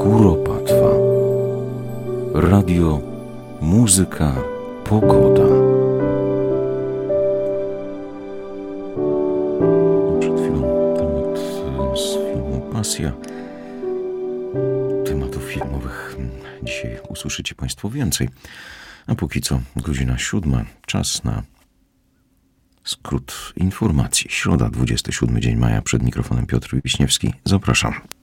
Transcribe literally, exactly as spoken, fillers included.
Kuropatwa. Radio, muzyka, pogoda. Przed chwilą temat z filmu Pasja. Tematów filmowych dzisiaj usłyszycie Państwo więcej. A póki co godzina siódma. Czas na skrót informacji. Środa, dwudziesty siódmy dzień maja. Przed mikrofonem Piotr Wiśniewski. Zapraszam.